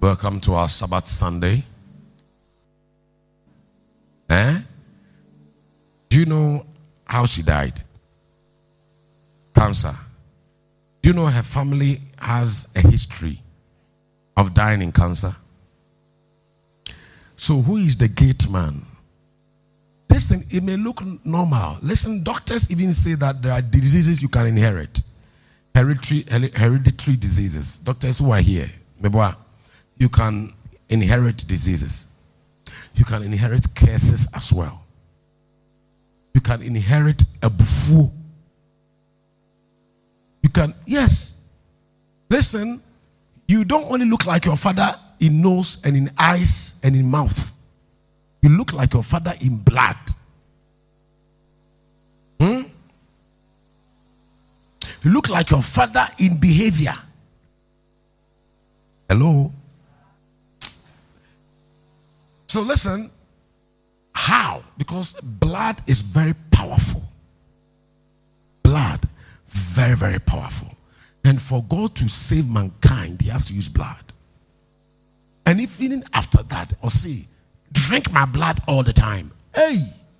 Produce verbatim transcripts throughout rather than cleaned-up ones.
Welcome to our Sabbath Sunday. Eh? Do you know how she died? Cancer. Do you know her family has a history of dying in cancer? So who is the gate man? This thing, it may look normal. Listen, doctors even say that there are diseases you can inherit. Hereditary, hereditary diseases. Doctors who are here, you can inherit diseases. You can inherit curses as well. You can inherit a buffo. You can, yes. Listen, you don't only look like your father in nose and in eyes and in mouth. You look like your father in blood. Hmm? You look like your father in behavior. Hello? So listen, how? Because blood is very powerful. Blood, very, very powerful. And for God to save mankind, he has to use blood. And if even after that, or say, drink my blood all the time. Hey!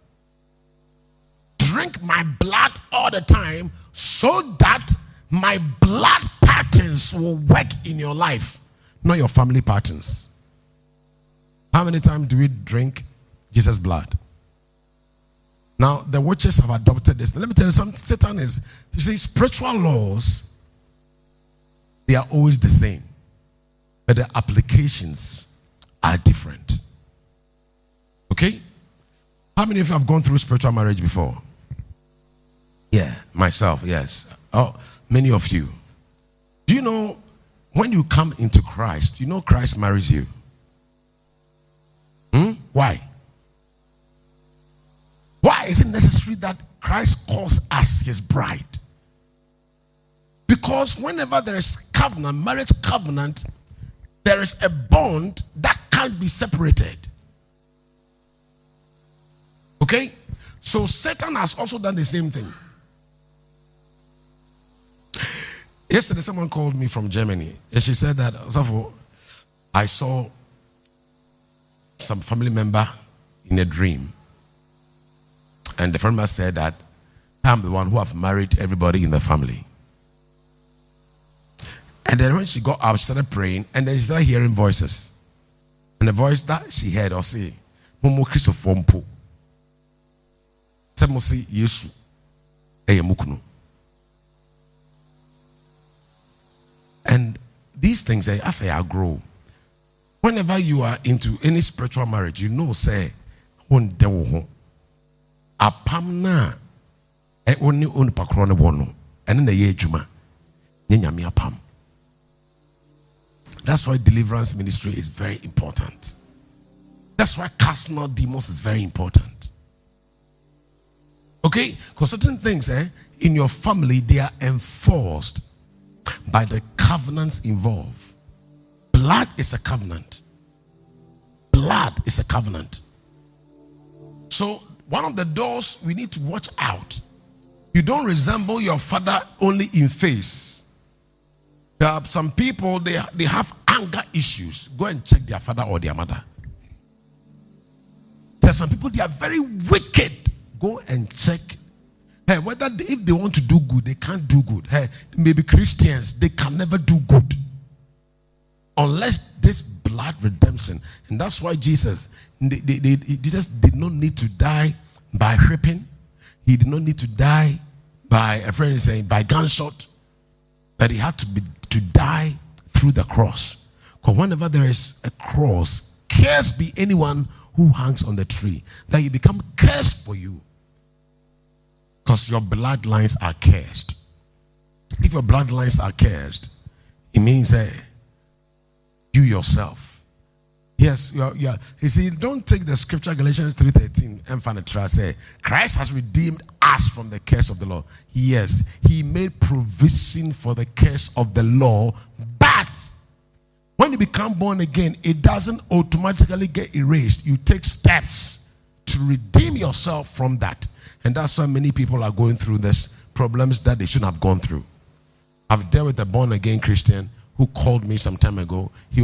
Drink my blood all the time so that my blood patterns will work in your life, not your family patterns. How many times do we drink Jesus' blood? Now, the witches have adopted this. Let me tell you something. Satan is, you see, spiritual laws, they are always the same, but the applications are different. Okay? How many of you have gone through spiritual marriage before? Yeah, myself, yes. Oh, many of you. Do you know when you come into Christ, you know Christ marries you? Hmm? Why? Why is it necessary that Christ calls us his bride? Because whenever there is covenant, marriage covenant, there is a bond that can't be separated. Okay? So Satan has also done the same thing. Yesterday, someone called me from Germany, and she said that I saw some family member in a dream, and the family member said that I'm the one who have married everybody in the family. And then when she got up, she started praying, and then she started hearing voices, and the voice that she heard or say, "Momo Christopher." Samosi Yesu Eyemukunu. And these things, as I grow, whenever you are into any spiritual marriage, you know, say, on dewo apamna e oni on pakrone bono and na ye juma nyame apam. That's why deliverance ministry is very important. That's why casting out demons is very important. Okay? Because certain things eh, in your family, they are enforced by the covenants involved. Blood is a covenant. Blood is a covenant. So, one of the doors we need to watch out. You don't resemble your father only in face. There are some people, they, they have anger issues. Go and check their father or their mother. There are some people, they are very wicked. Go and check. Hey, whether they, if they want to do good, they can't do good. Hey, maybe Christians, they can never do good unless this blood redemption. And that's why Jesus, they, they, they, Jesus did not need to die by whipping. He did not need to die by a friend is saying by gunshot, but he had to be to die through the cross. Because whenever there is a cross, cursed be anyone who hangs on the tree, that you become cursed for you. Because your bloodlines are cursed. If your bloodlines are cursed, it means uh, you yourself. Yes, you are, you are. You see, don't take the scripture Galatians three thirteen and find it try say Christ has redeemed us from the curse of the law. Yes, he made provision for the curse of the law, but when you become born again, it doesn't automatically get erased. You take steps to redeem yourself from that. And that's why many people are going through this problems that they shouldn't have gone through. I've dealt with a born again Christian who called me some time ago. He